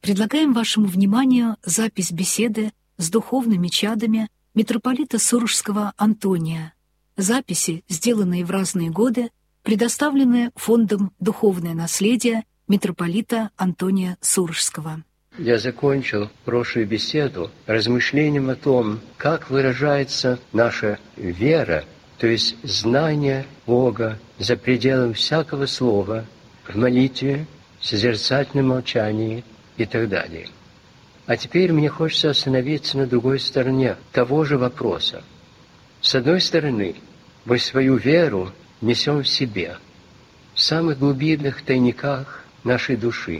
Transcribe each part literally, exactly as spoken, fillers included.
Предлагаем вашему вниманию запись беседы с духовными чадами митрополита Сурожского Антония. Записи, сделанные в разные годы, предоставлены Фондом «Духовное наследие» митрополита Антония Сурожского. Я закончил прошлую беседу размышлением о том, как выражается наша вера, то есть знание Бога за пределом всякого слова, в молитве, в созерцательном молчании и так далее. А теперь мне хочется остановиться на другой стороне того же вопроса. С одной стороны, мы свою веру несем в себе, в самых глубинных тайниках нашей души.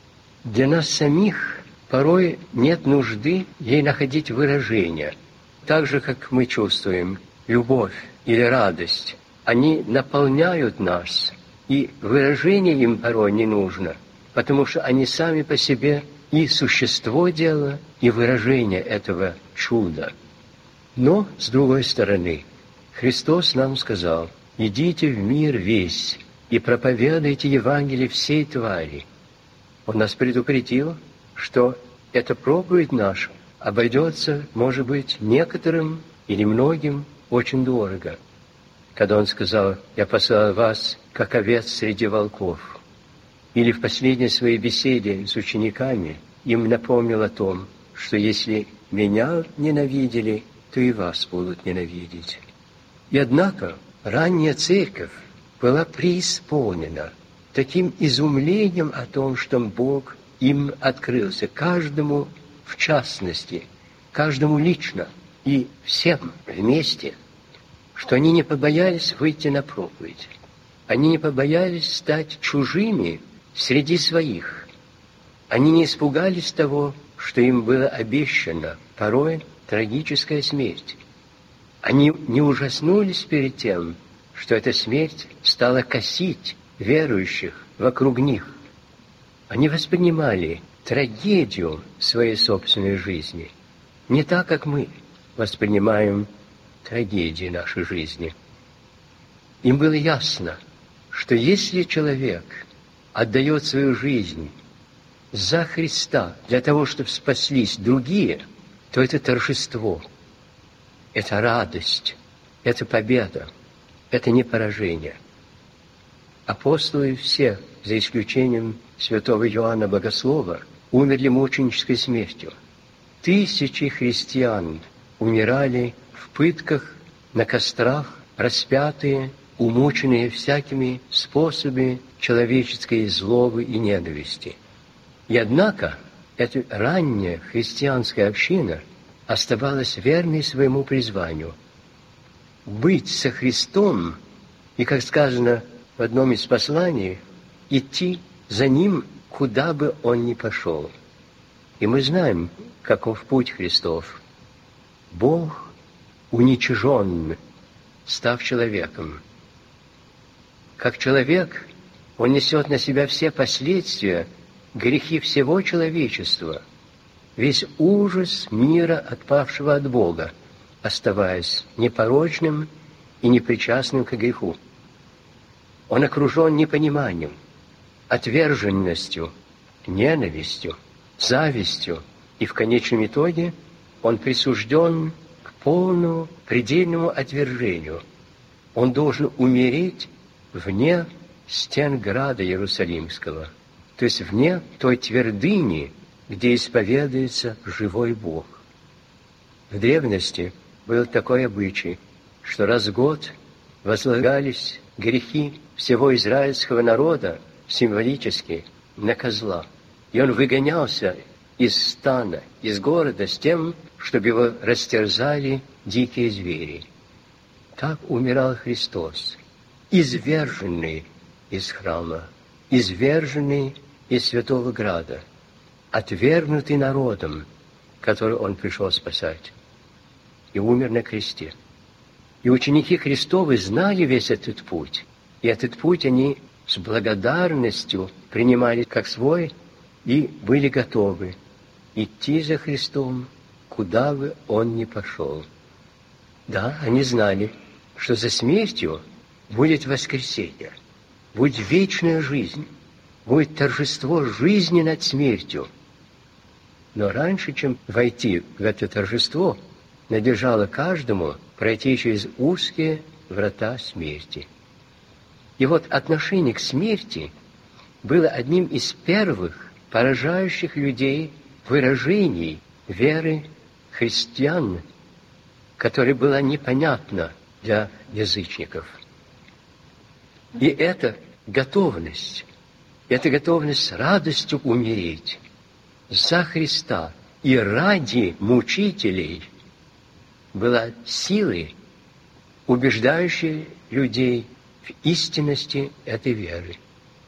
Для нас самих порой нет нужды ей находить выражение. Так же, как мы чувствуем любовь или радость, они наполняют нас, и выражение им порой не нужно, потому что они сами по себе и существо дела, и выражение этого чуда. Но, с другой стороны, Христос нам сказал: «Идите в мир весь и проповедуйте Евангелие всей твари». Он нас предупредил, что эта проповедь наша обойдется, может быть, некоторым или многим очень дорого. Когда Он сказал: «Я послал вас, как овец среди волков». Или в последней своей беседе с учениками им напомнил о том, что если меня ненавидели, то и вас будут ненавидеть. И однако ранняя церковь была преисполнена таким изумлением о том, что Бог им открылся, каждому в частности, каждому лично и всем вместе, что они не побоялись выйти на проповедь. Они не побоялись стать чужими среди своих. Они не испугались того, что им было обещано, порой трагическая смерть. Они не ужаснулись перед тем, что эта смерть стала косить верующих вокруг них. Они воспринимали трагедию своей собственной жизни не так, как мы воспринимаем трагедии нашей жизни. Им было ясно, что если человек отдает свою жизнь за Христа для того, чтобы спаслись другие, то это торжество, это радость, это победа, это не поражение. Апостолы все, за исключением святого Иоанна Богослова, умерли мученической смертью. Тысячи христиан умирали в пытках, на кострах, распятые, умученные всякими способами человеческой злобы и ненависти. И однако эта ранняя христианская община оставалась верной своему призванию – быть со Христом и, как сказано в одном из посланий, идти за Ним, куда бы Он ни пошел. И мы знаем, каков путь Христов. Бог уничижен, став человеком. Как человек, Он несет на себя все последствия, грехи всего человечества, весь ужас мира, отпавшего от Бога, оставаясь непорочным и непричастным к греху. Он окружен непониманием, отверженностью, ненавистью, завистью, и в конечном итоге он присужден к полному, предельному отвержению. Он должен умереть вне стен града Иерусалимского, то есть вне той твердыни, где исповедуется живой Бог. В древности был такой обычай, что раз в год возлагались грехи всего израильского народа символически на козла. И он выгонялся из стана, из города с тем, чтобы его растерзали дикие звери. Так умирал Христос, изверженный из храма, изверженный из Святого Града, отвергнутый народом, который Он пришел спасать, и умер на кресте. И ученики Христовы знали весь этот путь, и этот путь они с благодарностью принимали как свой и были готовы идти за Христом, куда бы Он ни пошел. Да, они знали, что за смертью будет воскресение, будет вечная жизнь, будет торжество жизни над смертью. Но раньше, чем войти в это торжество, надлежало каждому пройти через узкие врата смерти. И вот отношение к смерти было одним из первых поражающих людей выражений веры христиан, которая была непонятна для язычников. И эта готовность, эта готовность с радостью умереть за Христа и ради мучителей была силой, убеждающей людей в истинности этой веры.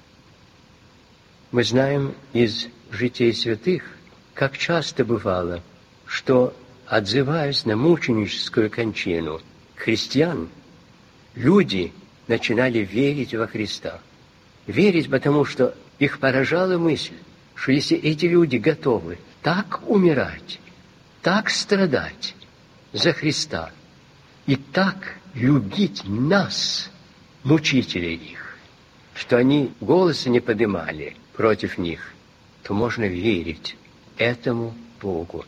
Мы знаем из житий святых, как часто бывало, что, отзываясь на мученическую кончину христиан, люди начинали верить во Христа. Верить, потому что их поражала мысль, что если эти люди готовы так умирать, так страдать за Христа и так любить нас, мучителей их, что они голоса не поднимали против них, то можно верить этому Богу.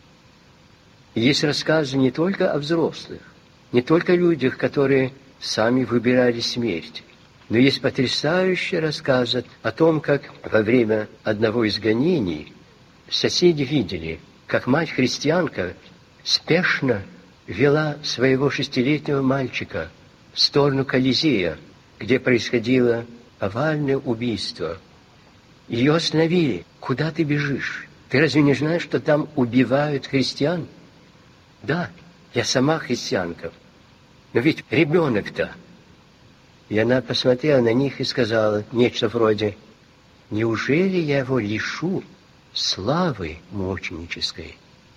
И есть рассказы не только о взрослых, не только о людях, которые сами выбирали смерть, но есть потрясающие рассказы о том, как во время одного из гонений соседи видели, как мать-христианка спешно вела своего шестилетнего мальчика в сторону Колизея, где происходило повальное убийство. Ее остановили. Куда ты бежишь? Ты разве не знаешь, что там убивают христиан? Да, я сама христианка. Но ведь ребенок-то. И она посмотрела на них и сказала нечто вроде: неужели я его лишу славы мученической?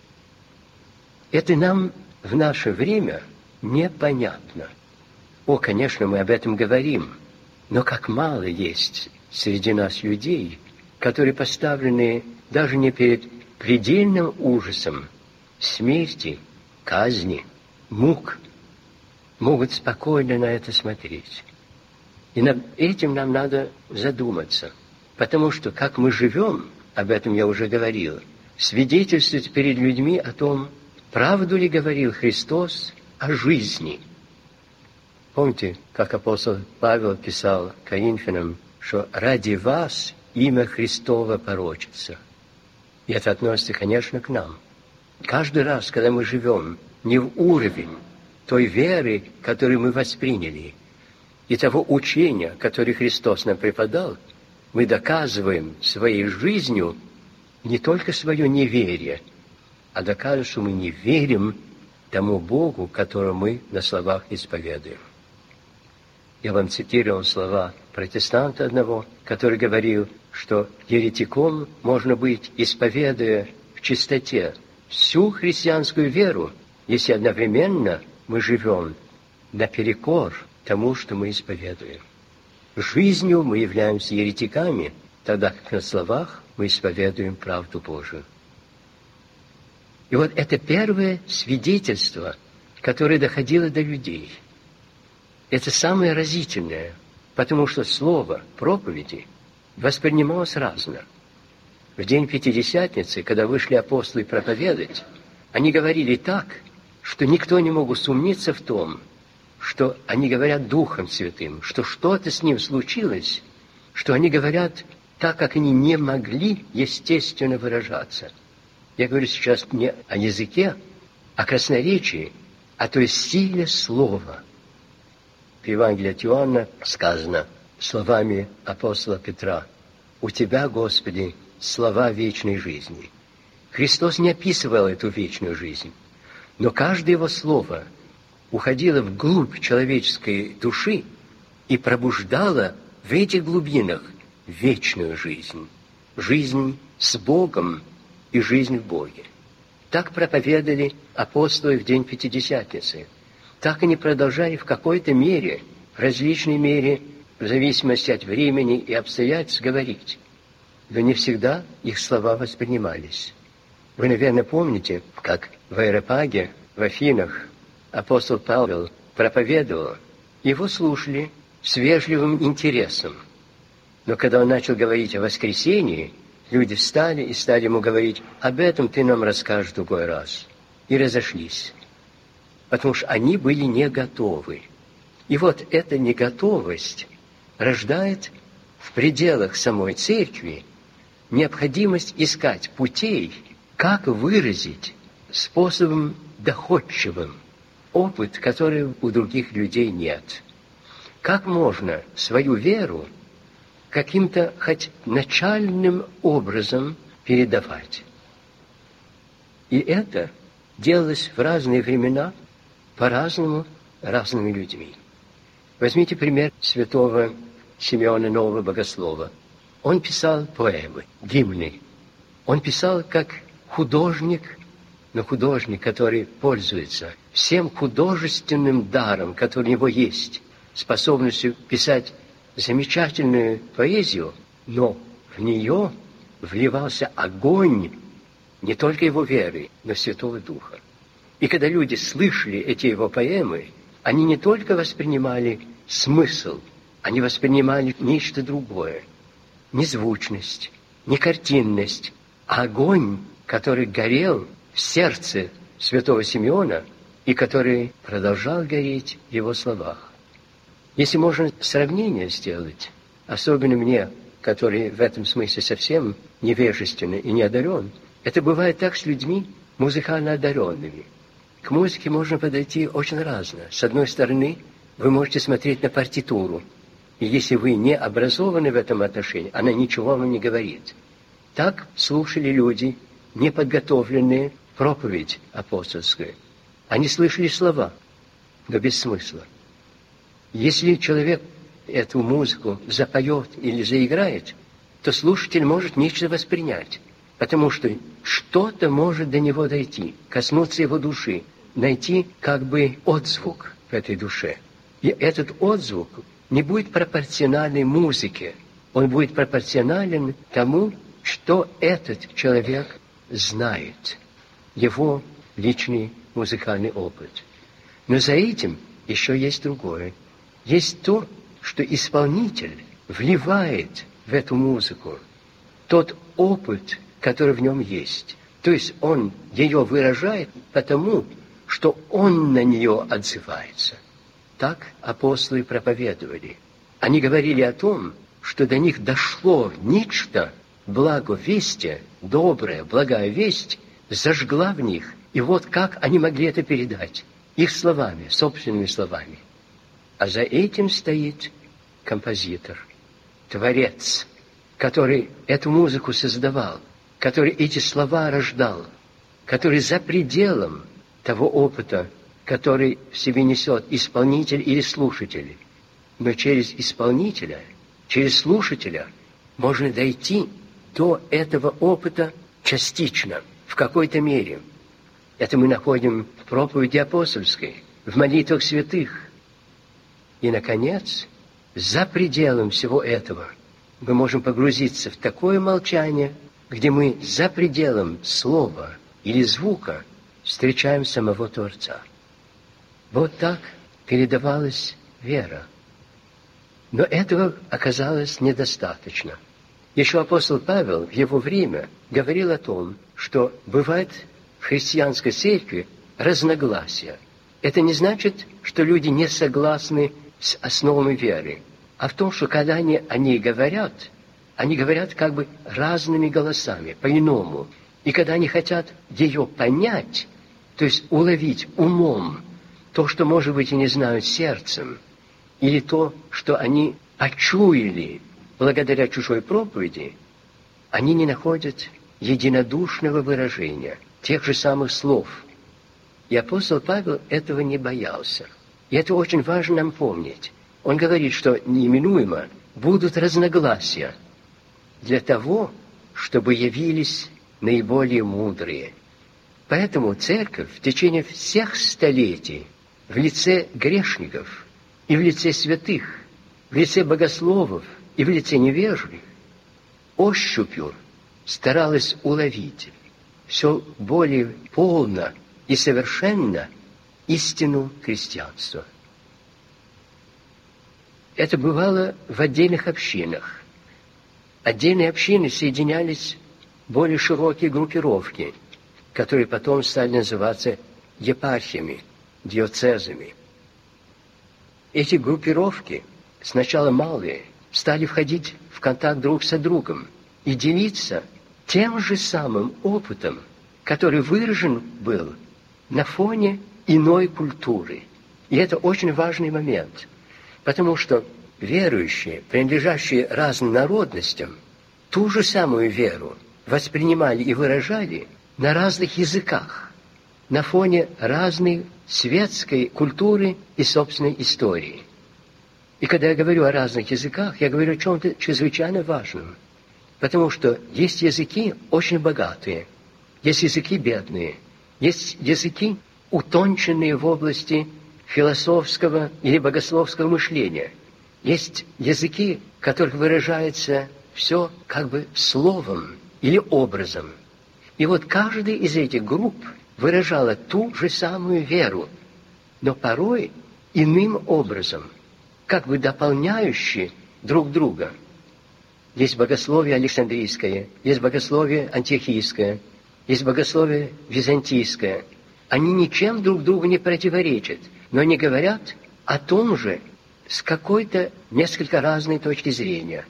Это нам в наше время непонятно. О, конечно, мы об этом говорим, но как мало есть среди нас людей, которые поставлены даже не перед предельным ужасом смерти, казни, мук, могут спокойно на это смотреть. И над этим нам надо задуматься, потому что, как мы живем, об этом я уже говорил, свидетельствовать перед людьми о том, правду ли говорил Христос о жизни. Помните, как апостол Павел писал Коринфянам, что ради вас имя Христово порочится. И это относится, конечно, к нам. Каждый раз, когда мы живем не в уровень той веры, которую мы восприняли, и того учения, которое Христос нам преподал, мы доказываем своей жизнью не только свое неверие, а доказываем, что мы не верим тому Богу, которого мы на словах исповедуем. Я вам цитировал слова протестанта одного, который говорил, что еретиком можно быть, исповедуя в чистоте всю христианскую веру, если одновременно мы живем наперекор тому, что мы исповедуем. Жизнью мы являемся еретиками, тогда как на словах мы исповедуем правду Божию. И вот это первое свидетельство, которое доходило до людей. Это самое разительное, потому что слово проповеди воспринималось разно. В день Пятидесятницы, когда вышли апостолы проповедовать, они говорили так, что никто не мог усомниться в том, что они говорят Духом Святым, что что-то с ним случилось, что они говорят так, как они не могли естественно выражаться. Я говорю сейчас не о языке, а красноречии, а то есть силе слова. В Евангелии от Иоанна сказано словами апостола Петра: «У Тебя, Господи, слова вечной жизни». Христос не описывал эту вечную жизнь, но каждое его слово уходило вглубь человеческой души и пробуждало в этих глубинах вечную жизнь, жизнь с Богом и жизнь в Боге. Так проповедовали апостолы в день Пятидесятницы. Так они продолжали в какой-то мере, в различной мере, в зависимости от времени и обстоятельств, говорить. Но не всегда их слова воспринимались. Вы, наверное, помните, как в Аэропаге, в Афинах, апостол Павел проповедовал, его слушали с вежливым интересом. Но когда он начал говорить о воскресении, люди встали и стали ему говорить: об этом ты нам расскажешь в другой раз. И разошлись. Потому что они были не готовы. И вот эта неготовость рождает в пределах самой церкви необходимость искать путей, как выразить способом доходчивым опыт, который у других людей нет. Как можно свою веру каким-то хоть начальным образом передавать. И это делалось в разные времена по-разному разными людьми. Возьмите пример святого Симеона Нового Богослова. Он писал поэмы, гимны. Он писал как художник, но художник, который пользуется всем художественным даром, который у него есть, способностью писать замечательную поэзию, но в нее вливался огонь не только его веры, но Святого Духа. И когда люди слышали эти его поэмы, они не только воспринимали смысл, они воспринимали нечто другое. Не звучность, не картинность, а огонь, который горел в сердце святого Симеона и который продолжал гореть в его словах. Если можно сравнение сделать, особенно мне, который в этом смысле совсем невежественный и не одарен, это бывает так с людьми музыкально одаренными. К музыке можно подойти очень разно. С одной стороны, вы можете смотреть на партитуру, и если вы не образованы в этом отношении, она ничего вам не говорит. Так слушали люди, неподготовленные, проповедь апостольскую. Они слышали слова, но без смысла. Если человек эту музыку запоет или заиграет, то слушатель может нечто воспринять, потому что что-то может до него дойти, коснуться его души, найти как бы отзвук в этой душе. И этот отзвук не будет пропорциональной музыке, он будет пропорционален тому, что этот человек знает, его личный музыкальный опыт. Но за этим еще есть другое. Есть то, что исполнитель вливает в эту музыку, тот опыт, который в нем есть. То есть он ее выражает потому, что он на нее отзывается. Так апостолы проповедовали. Они говорили о том, что до них дошло нечто, благовестие, добрая, благая весть, зажгла в них. И вот как они могли это передать? Их словами, собственными словами. А за этим стоит композитор, творец, который эту музыку создавал, который эти слова рождал, который за пределом того опыта, который в себе несет исполнитель или слушатель. Но через исполнителя, через слушателя можно дойти до этого опыта частично, в какой-то мере. Это мы находим в проповеди апостольской, в молитвах святых. И, наконец, за пределом всего этого мы можем погрузиться в такое молчание, где мы за пределом слова или звука встречаем самого Творца. Вот так передавалась вера. Но этого оказалось недостаточно. Еще апостол Павел в его время говорил о том, что бывает в христианской церкви разногласия. Это не значит, что люди не согласны с основами веры, а в том, что когда они, они говорят, они говорят как бы разными голосами, по-иному. И когда они хотят ее понять, то есть уловить умом то, что, может быть, и не знают сердцем, или то, что они почуяли благодаря чужой проповеди, они не находят единодушного выражения тех же самых слов. И апостол Павел этого не боялся. И это очень важно нам помнить. Он говорит, что неминуемо будут разногласия для того, чтобы явились наиболее мудрые. Поэтому церковь в течение всех столетий в лице грешников и в лице святых, в лице богословов и в лице невежих ощупью старалась уловить все более полно и совершенно истину христианства. Это бывало в отдельных общинах. Отдельные общины соединялись более широкие группировки, которые потом стали называться епархиями, диоцезами. Эти группировки, сначала малые, стали входить в контакт друг с другом и делиться тем же самым опытом, который выражен был на фоне иной культуры. И это очень важный момент, потому что верующие, принадлежащие разным народностям, ту же самую веру воспринимали и выражали на разных языках, на фоне разной светской культуры и собственной истории. И когда я говорю о разных языках, я говорю о чем-то чрезвычайно важном, потому что есть языки очень богатые, есть языки бедные, есть языки, утонченные в области философского или богословского мышления, есть языки, в которых выражается все как бы словом или образом. И вот каждая из этих групп выражала ту же самую веру, но порой иным образом, как бы дополняющие друг друга. Есть богословие Александрийское, есть богословие Антиохийское, есть богословие Византийское. Они ничем друг другу не противоречат, но они говорят о том же с какой-то несколько разной точки зрения.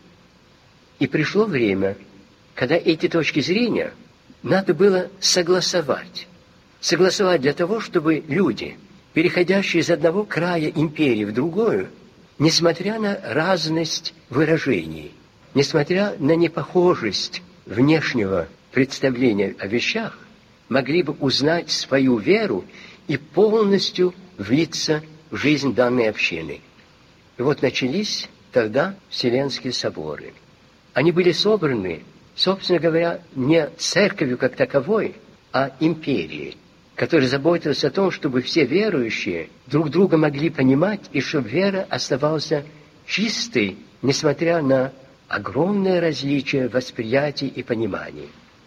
И пришло время, когда эти точки зрения надо было согласовать. Согласовать для того, чтобы люди, переходящие из одного края империи в другую, несмотря на разность выражений, несмотря на непохожесть внешнего представления о вещах, могли бы узнать свою веру и полностью влиться в жизнь данной общины. И вот начались тогда Вселенские соборы. Они были собраны, собственно говоря, не церковью как таковой, а империей, которая заботилась о том, чтобы все верующие друг друга могли понимать, и чтобы вера оставалась чистой, несмотря на огромное различие восприятий и пониманий.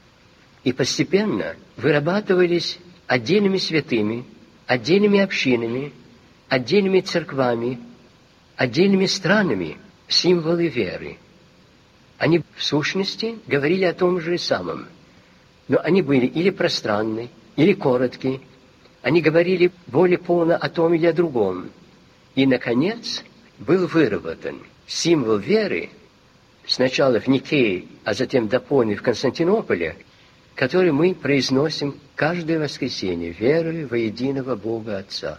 И постепенно вырабатывались отдельными святыми, отдельными общинами, отдельными церквами, отдельными странами символы веры. Они в сущности говорили о том же самом, но они были или пространны, или короткие. Они говорили более полно о том или о другом. И, наконец, был выработан символ веры, сначала в Никее, а затем дополнен в Константинополе, который мы произносим каждое воскресенье, верою во единого Бога Отца.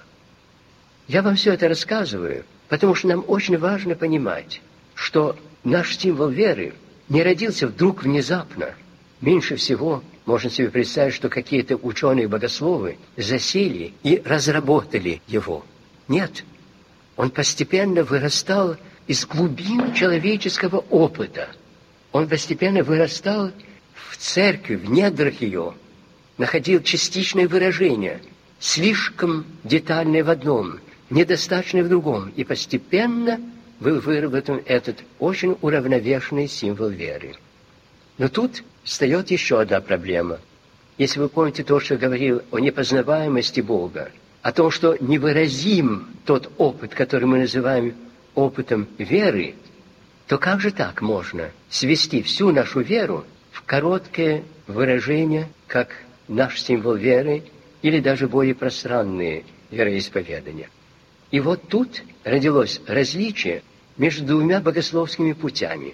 Я вам все это рассказываю, потому что нам очень важно понимать, что наш символ веры не родился вдруг внезапно. Меньше всего можно себе представить, что какие-то ученые-богословы засели и разработали его. Нет, он постепенно вырастал из глубин человеческого опыта. Он постепенно вырастал в церкви, в недрах ее, находил частичное выражение, слишком детальное в одном, недостаточное в другом, и постепенно был выработан этот очень уравновешенный символ веры. Но тут встает еще одна проблема. Если вы помните то, что я говорил о непознаваемости Бога, о том, что невыразим тот опыт, который мы называем опытом веры, то как же так можно свести всю нашу веру в короткое выражение, как наш символ веры, или даже более пространные вероисповедания? И вот тут родилось различие между двумя богословскими путями.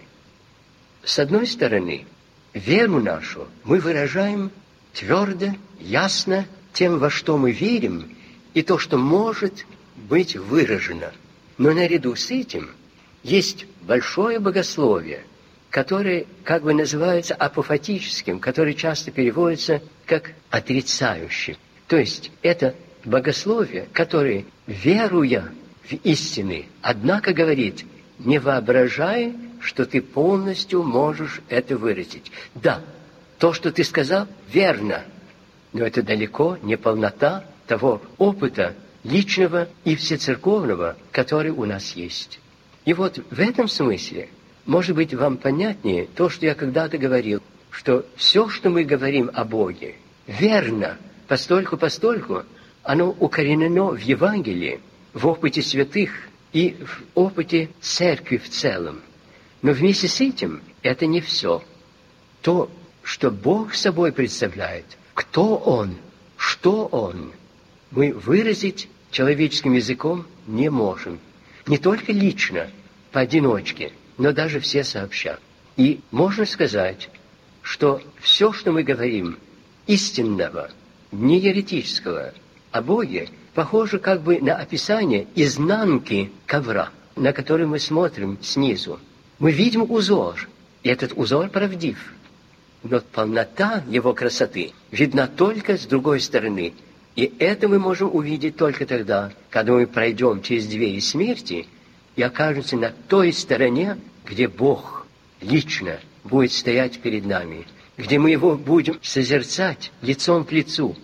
С одной стороны, веру нашу мы выражаем твердо, ясно тем, во что мы верим, и то, что может быть выражено. Но наряду с этим есть большое богословие, которое как бы называется апофатическим, которое часто переводится как отрицающим. То есть это богословие, которое, веруя в истины, однако говорит: не воображай, что ты полностью можешь это выразить. Да, то, что ты сказал, верно, но это далеко не полнота того опыта личного и всецерковного, который у нас есть. И вот в этом смысле, может быть, вам понятнее то, что я когда-то говорил, что все, что мы говорим о Боге, верно, постольку-постольку оно укоренено в Евангелии, в опыте святых и в опыте церкви в целом. Но вместе с этим это не все. То, что Бог собой представляет, кто Он, что Он, мы выразить человеческим языком не можем. Не только лично, поодиночке, но даже все сообща. И можно сказать, что все, что мы говорим, истинного, не еретического, о Боге, похоже как бы на описание изнанки ковра, на который мы смотрим снизу. Мы видим узор, и этот узор правдив. Но полнота его красоты видна только с другой стороны. И это мы можем увидеть только тогда, когда мы пройдем через двери смерти и окажемся на той стороне, где Бог лично будет стоять перед нами, где мы Его будем созерцать лицом к лицу,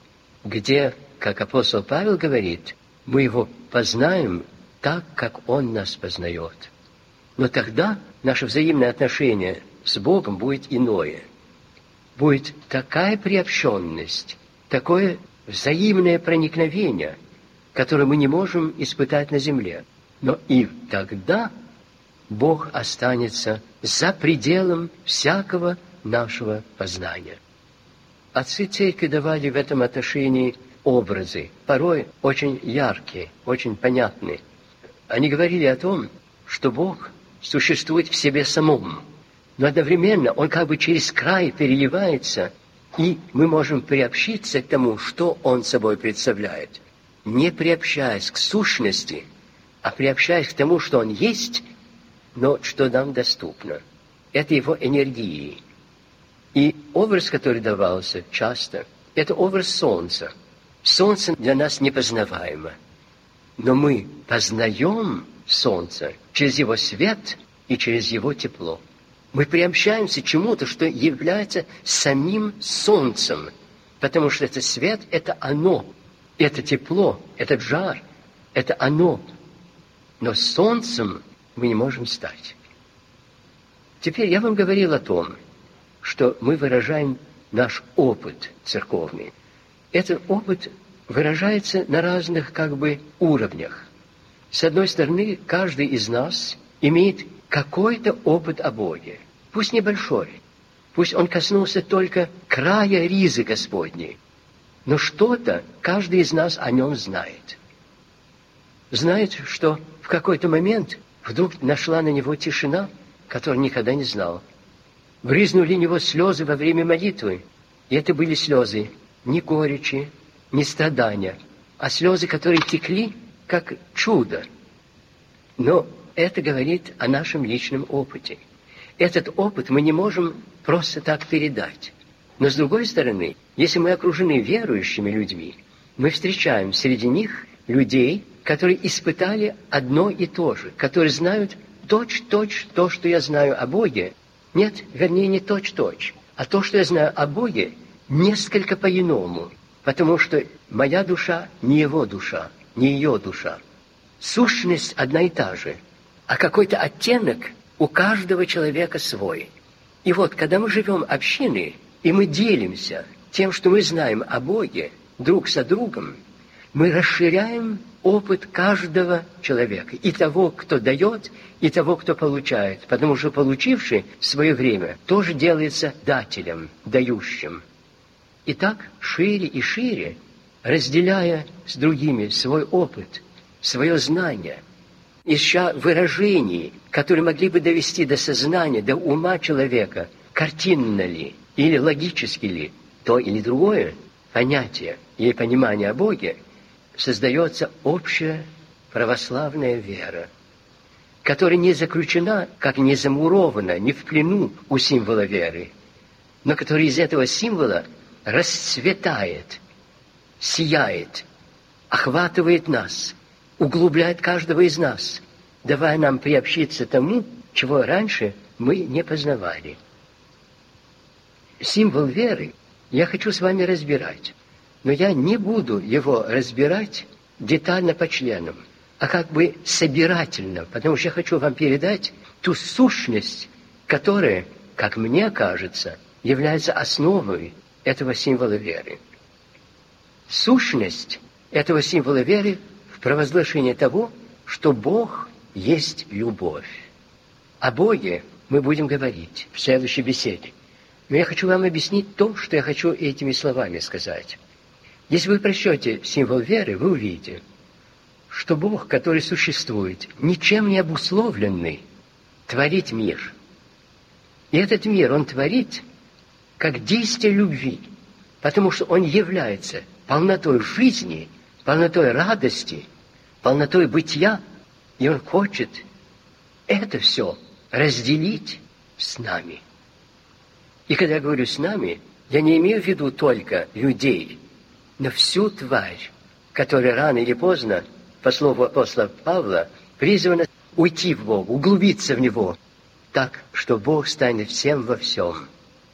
где, как апостол Павел говорит, мы Его познаем так, как Он нас познает. Но тогда наше взаимное отношение с Богом будет иное. Будет такая приобщенность, такое взаимное проникновение, которое мы не можем испытать на земле. Но и тогда Бог останется за пределом всякого нашего познания. Отцы церкви давали в этом отношении образы, порой очень яркие, очень понятные. Они говорили о том, что Бог существует в себе самом, но одновременно Он как бы через край переливается, и мы можем приобщиться к тому, что Он собой представляет, не приобщаясь к сущности, а приобщаясь к тому, что Он есть, но что нам доступно. Это Его энергии. И образ, который давался часто, это образ солнца. Солнце для нас непознаваемо, но мы познаем солнце через его свет и через его тепло. Мы приобщаемся к чему-то, что является самим солнцем, потому что это свет, это оно, это тепло, этот жар, это оно. Но солнцем мы не можем стать. Теперь я вам говорил о том, что мы выражаем наш опыт церковный. Этот опыт выражается на разных как бы уровнях. С одной стороны, каждый из нас имеет какой-то опыт о Боге, пусть небольшой, пусть он коснулся только края ризы Господней, но что-то каждый из нас о нем знает. Знает, что в какой-то момент вдруг нашла на него тишина, которую никогда не знал. Брызнули на него слезы во время молитвы, и это были слезы не горечи, не страдания, а слезы, которые текли, как чудо. Но это говорит о нашем личном опыте. Этот опыт мы не можем просто так передать. Но с другой стороны, если мы окружены верующими людьми, мы встречаем среди них людей, которые испытали одно и то же, которые знают точь-точь то, что я знаю о Боге. Нет, вернее, не точь-точь, а то, что я знаю о Боге, несколько по-иному, потому что моя душа не его душа, не ее душа. Сущность одна и та же, а какой-то оттенок у каждого человека свой. И вот, когда мы живем общиной, и мы делимся тем, что мы знаем о Боге друг со другом, мы расширяем опыт каждого человека, и того, кто дает, и того, кто получает, потому что получивший в свое время тоже делается дателем, дающим. И так шире и шире, разделяя с другими свой опыт, свое знание, ища выражений, которые могли бы довести до сознания, до ума человека, картинно ли или логически ли, то или другое понятие или понимание о Боге, создается общая православная вера, которая не заключена, как не замурована, не в плену у символа веры, но которая из этого символа расцветает, сияет, охватывает нас, углубляет каждого из нас, давая нам приобщиться тому, чего раньше мы не познавали. Символ веры я хочу с вами разбирать, но я не буду его разбирать детально по членам, а как бы собирательно, потому что я хочу вам передать ту сущность, которая, как мне кажется, является основой этого символа веры. Сущность этого символа веры в провозглашении того, что Бог есть любовь. О Боге мы будем говорить в следующей беседе. Но я хочу вам объяснить то, что я хочу этими словами сказать. Если вы прочтете символ веры, вы увидите, что Бог, который существует, ничем не обусловленный, творит мир. И этот мир Он творит как действие любви, потому что Он является полнотой жизни, полнотой радости, полнотой бытия, и Он хочет это все разделить с нами. И когда я говорю «с нами», я не имею в виду только людей, но всю тварь, которая рано или поздно, по слову апостола Павла, призвана уйти в Бога, углубиться в Него, так, что Бог станет всем во всем.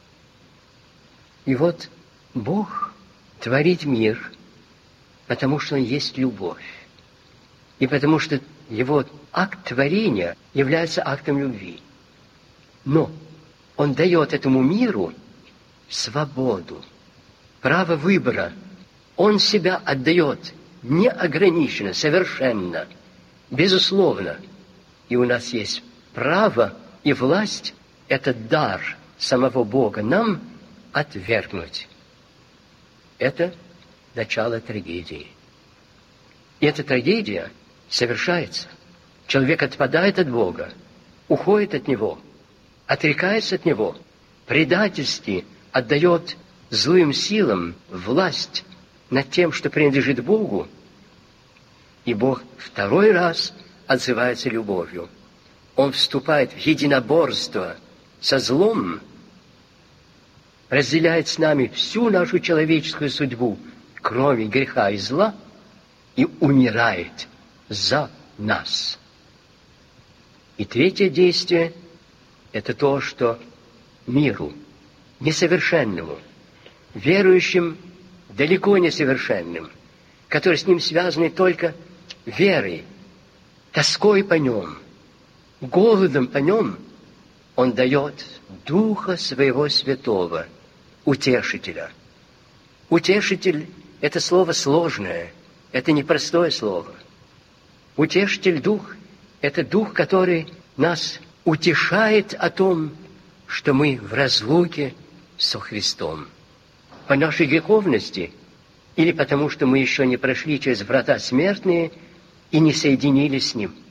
И вот Бог творит мир, потому что Он есть любовь. И потому что Его акт творения является актом любви. Но Он дает этому миру свободу, право выбора. Он себя отдает неограниченно, совершенно, безусловно. И у нас есть право и власть, этот дар самого Бога нам отвергнуть. Это начало трагедии. И эта трагедия совершается. Человек отпадает от Бога, уходит от Него, отрекается от Него, предательски отдает злым силам власть над тем, что принадлежит Богу, и Бог второй раз отзывается любовью. Он вступает в единоборство со злом, разделяет с нами всю нашу человеческую судьбу, кроме греха и зла, и умирает за нас. И третье действие – это то, что миру, несовершенному, верующим, далеко несовершенным, которые с ним связаны только верой, тоской по нем, голодом по нем, Он дает Духа Своего Святого, Утешителя. Утешитель – это слово сложное, это непростое слово. Утешитель, Дух – это Дух, который нас утешает о том, что мы в разлуке со Христом. По нашей греховности или потому, что мы еще не прошли через врата смертные и не соединились с Ним.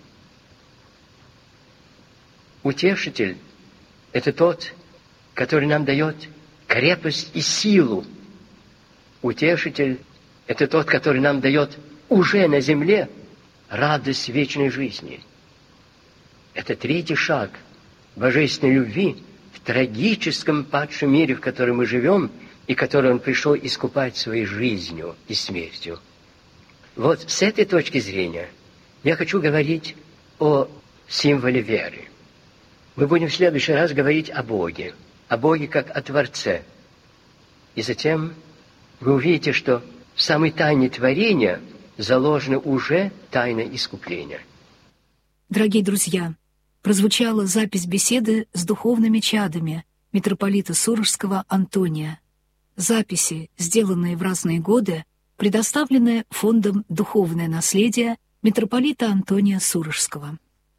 Утешитель – это тот, который нам дает крепость и силу. Утешитель – это тот, который нам дает уже на земле радость вечной жизни. Это третий шаг божественной любви в трагическом падшем мире, в котором мы живем, и который Он пришел искупать своей жизнью и смертью. Вот с этой точки зрения я хочу говорить о символе веры. Мы будем в следующий раз говорить о Боге, о Боге как о Творце. И затем вы увидите, что в самой тайне творения заложена уже тайна искупления. Дорогие друзья, прозвучала запись беседы с духовными чадами митрополита Сурожского Антония. Записи, сделанные в разные годы, предоставлены Фондом «Духовное наследие» митрополита Антония Сурожского.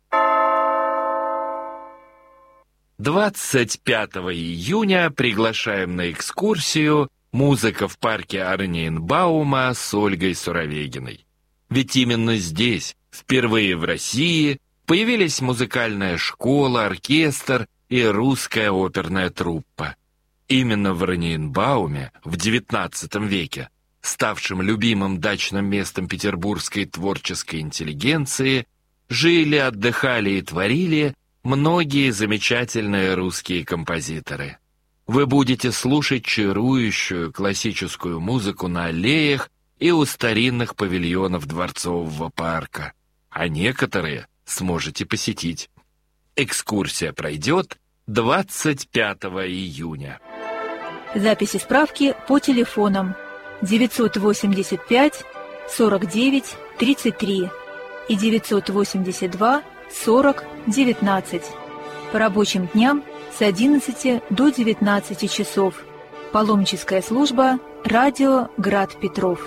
двадцать пятого июня приглашаем на экскурсию «Музыка в парке Орниенбаума» с Ольгой Суровегиной. Ведь именно здесь, впервые в России, появились музыкальная школа, оркестр и русская оперная труппа. Именно в Орниенбауме в девятнадцатом веке, ставшем любимым дачным местом петербургской творческой интеллигенции, жили, отдыхали и творили многие замечательные русские композиторы. Вы будете слушать чарующую классическую музыку на аллеях и у старинных павильонов Дворцового парка, а некоторые сможете посетить. Экскурсия пройдет двадцать пятого июня. Записи справки по телефонам девятьсот восемьдесят пять сорок девять тридцать три и девятьсот восемьдесят два сорок девятнадцать. По рабочим дням с одиннадцати до девятнадцати часов. Паломническая служба «Радио Град Петров».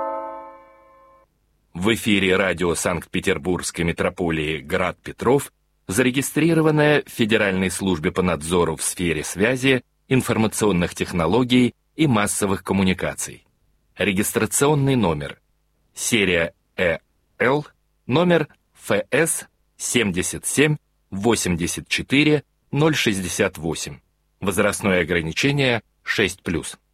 В эфире радио Санкт-Петербургской митрополии «Град Петров» зарегистрированная в Федеральной службе по надзору в сфере связи, информационных технологий и массовых коммуникаций. Регистрационный номер. Серия Э Л, номер Ф С семьдесят семь восемьдесят четыре ноль шестьдесят восемь. Возрастное ограничение шесть плюс.